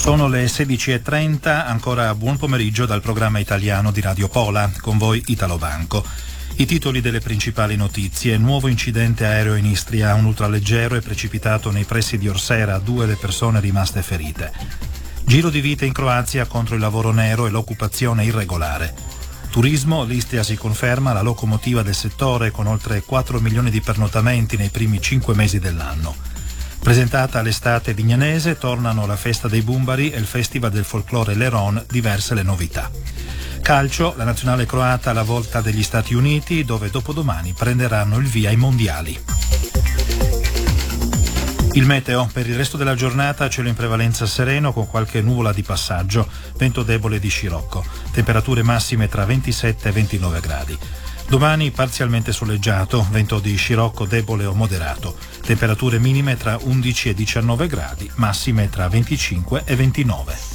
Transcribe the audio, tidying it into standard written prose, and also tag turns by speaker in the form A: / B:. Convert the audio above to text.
A: Sono le 16:30, ancora buon pomeriggio dal programma italiano di Radio Pola, con voi Italo Banco. I titoli delle principali notizie: nuovo incidente aereo in Istria, un ultraleggero è precipitato nei pressi di Orsera, 2 le persone rimaste ferite. Giro di vite in Croazia contro il lavoro nero e l'occupazione irregolare. Turismo, l'Istria si conferma la locomotiva del settore con oltre 4 milioni di pernottamenti nei primi 5 mesi dell'anno. Presentata l'estate vignanese, tornano la festa dei Bumbari e il festival del folklore Leron, diverse le novità. Calcio, la nazionale croata alla volta degli Stati Uniti, dove dopodomani prenderanno il via i mondiali. Il meteo: per il resto della giornata cielo in prevalenza sereno con qualche nuvola di passaggio, vento debole di scirocco, temperature massime tra 27 e 29 gradi. Domani parzialmente soleggiato, vento di scirocco debole o moderato, temperature minime tra 11 e 19 gradi, massime tra 25 e 29.